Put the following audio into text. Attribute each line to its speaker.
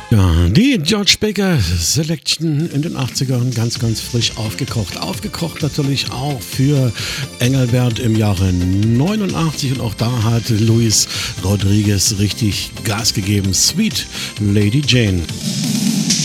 Speaker 1: Ja, die George Baker Selection in den 80ern ganz, ganz frisch aufgekocht. Aufgekocht natürlich auch für Engelbert im Jahre 89 und auch da hat Luis Rodriguez richtig Gas gegeben. Sweet Lady Jane.